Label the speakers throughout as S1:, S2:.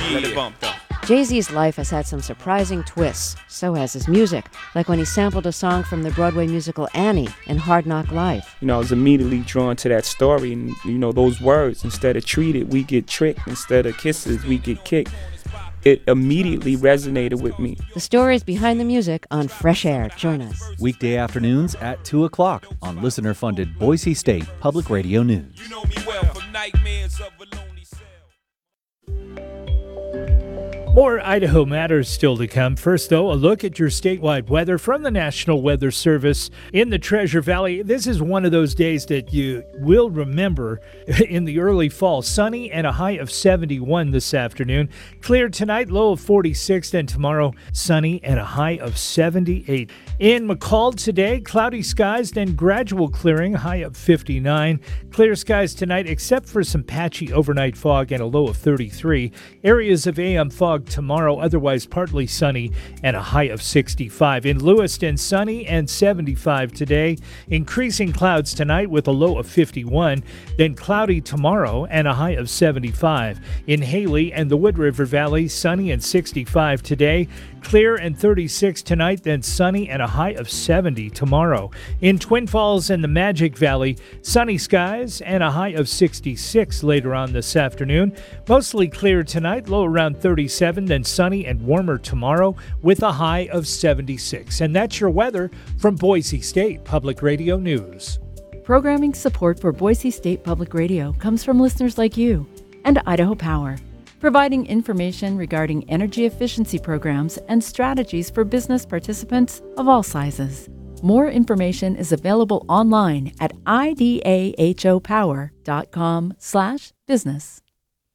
S1: Let it bump, though.
S2: Jay-Z's life has had some surprising twists. So has his music, like when he sampled a song from the Broadway musical Annie in Hard Knock Life.
S3: I was immediately drawn to that story and, those words. Instead of treated, we get tricked. Instead of kisses, we get kicked. It immediately resonated with me.
S2: The stories behind the music on Fresh Air. Join us.
S4: Weekday afternoons at 2 o'clock on listener-funded Boise State Public Radio News.
S1: You know me well from nightmares of a lonely cell.
S5: More Idaho Matters still to come. First, though, a look at your statewide weather from the National Weather Service in the Treasure Valley. This is one of those days that you will remember in the early fall. Sunny and a high of 71 this afternoon. Clear tonight, low of 46. Then tomorrow, sunny and a high of 78. In McCall today, cloudy skies, then gradual clearing, high of 59. Clear skies tonight, except for some patchy overnight fog and a low of 33. Areas of AM fog tomorrow, otherwise partly sunny and a high of 65. In Lewiston, sunny and 75 today. Increasing clouds tonight with a low of 51. Then cloudy tomorrow and a high of 75. In Haley and the Wood River Valley, sunny and 65 today. Clear and 36 tonight, then sunny and a high of 70 tomorrow. In Twin Falls and the Magic Valley, sunny skies and a high of 66 later on this afternoon. Mostly clear tonight, low around 37, then sunny and warmer tomorrow with a high of 76. And that's your weather from Boise State Public Radio News.
S6: Programming support for Boise State Public Radio comes from listeners like you and Idaho Power, providing information regarding energy efficiency programs and strategies for business participants of all sizes. More information is available online at idahopower.com/business.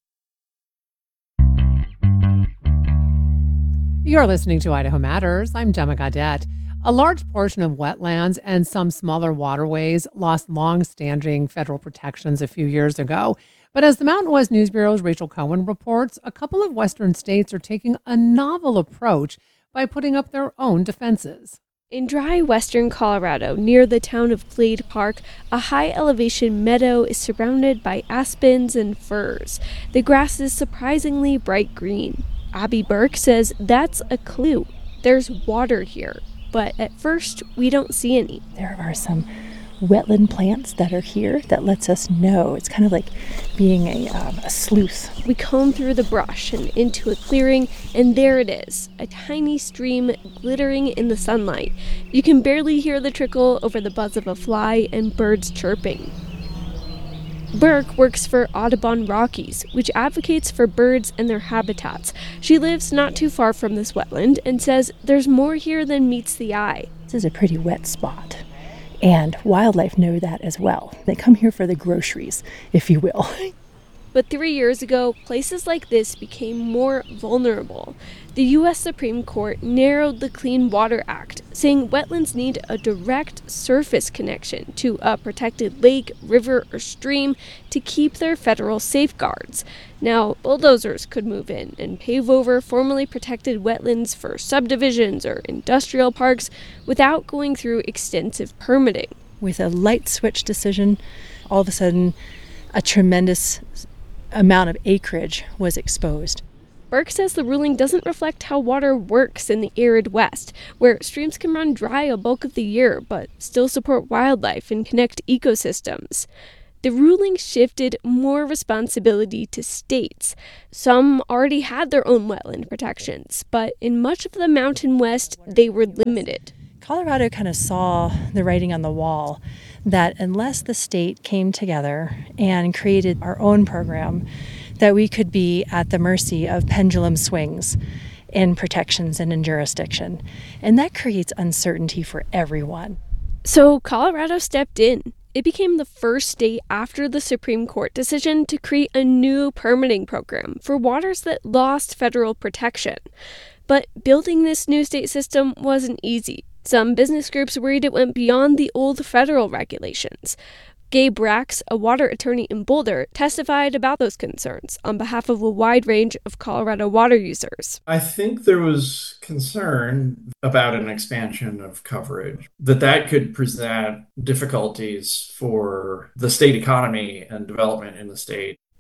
S7: You're listening to Idaho Matters. I'm Gemma Gaudette. A large portion of wetlands and some smaller waterways lost long-standing federal protections a few years ago. But as the Mountain West News Bureau's Rachel Cohen reports, a couple of western states are taking a novel approach by putting up their own defenses.
S8: In dry western Colorado, near the town of Glade Park, a high-elevation meadow is surrounded by aspens and firs. The grass is surprisingly bright green. Abby Burke says that's a clue. There's water here, but at first we don't see any.
S9: There are some wetland plants that are here that lets us know. It's kind of like being a sleuth.
S8: We comb through the brush and into a clearing, and there it is, a tiny stream glittering in the sunlight. You can barely hear the trickle over the buzz of a fly and birds chirping. Burke works for Audubon Rockies, which advocates for birds and their habitats. She lives not too far from this wetland and says there's more here than meets the eye.
S9: This is a pretty wet spot, and wildlife know that as well. They come here for the groceries, if you will.
S8: But 3 years ago, places like this became more vulnerable. The U.S. Supreme Court narrowed the Clean Water Act, saying wetlands need a direct surface connection to a protected lake, river, or stream to keep their federal safeguards. Now, bulldozers could move in and pave over formerly protected wetlands for subdivisions or industrial parks without going through extensive permitting.
S9: With a light switch decision, all of a sudden, a tremendous amount of acreage was exposed.
S8: Burke says the ruling doesn't reflect how water works in the arid West, where streams can run dry a bulk of the year but still support wildlife and connect ecosystems. The ruling shifted more responsibility to states. Some already had their own wetland protections, but in much of the Mountain West, they were limited.
S9: Colorado kind of saw the writing on the wall that unless the state came together and created our own program, that we could be at the mercy of pendulum swings in protections and in jurisdiction. And that creates uncertainty for everyone.
S8: So Colorado stepped in. It became the first state after the Supreme Court decision to create a new permitting program for waters that lost federal protection. But building this new state system wasn't easy. Some business groups worried it went beyond the old federal regulations. Gabe Rax, a water attorney in Boulder, testified about those concerns on behalf of a wide range of Colorado water users.
S10: I think there was concern about an expansion of coverage, that could present difficulties for the state economy and development in the state.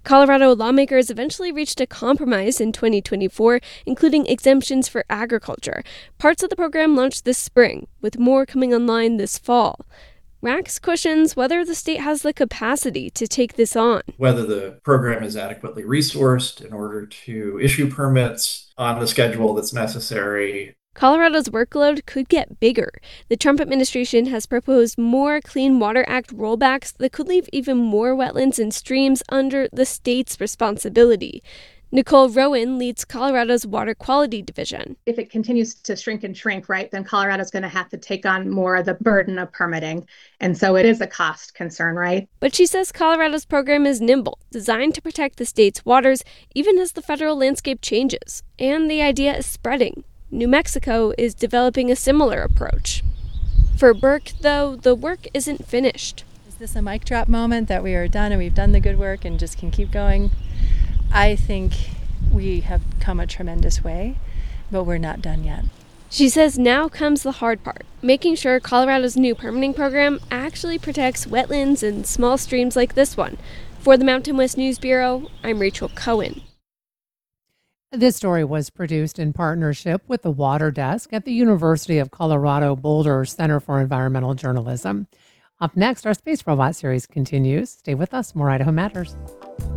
S8: Colorado lawmakers eventually reached a compromise in 2024, including exemptions for agriculture. Parts of the program launched this spring, with more coming online this fall. Rax questions whether the state has the capacity to take this on.
S10: Whether the program is adequately resourced in order to issue permits on the schedule that's necessary.
S8: Colorado's workload could get bigger. The Trump administration has proposed more Clean Water Act rollbacks that could leave even more wetlands and streams under the state's responsibility. Nicole Rowan leads Colorado's Water Quality Division.
S11: If it continues to shrink and shrink, right, then Colorado's going to have to take on more of the burden of permitting. And so it is a cost concern, right?
S8: But she says Colorado's program is nimble, designed to protect the state's waters, even as the federal landscape changes. And the idea is spreading. New Mexico is developing a similar approach. For Burke, though, the work isn't finished.
S9: Is this a mic drop moment that we are done and we've done the good work and just can keep going? I think we have come a tremendous way, but we're not done yet.
S8: She says now comes the hard part, making sure Colorado's new permitting program actually protects wetlands and small streams like this one. For the Mountain West News Bureau, I'm Rachel Cohen.
S7: This story was produced in partnership with the Water Desk at the University of Colorado Boulder Center for Environmental Journalism. Up next, our Space Robot series continues. Stay with us. More Idaho Matters.